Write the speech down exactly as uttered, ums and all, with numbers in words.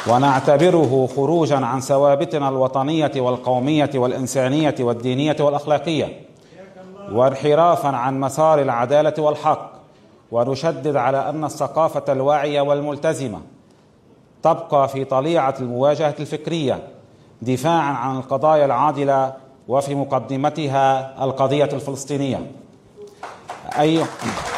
ونعتبره خروجا عن ثوابتنا الوطنية والقومية والإنسانية والدينية والأخلاقية، وانحرافا عن مسار العدالة والحق. ونشدد على أن الثقافة الواعية والملتزمة تبقى في طليعة المواجهة الفكرية دفاعا عن القضايا العادلة، وفي مقدمتها القضية الفلسطينية. أي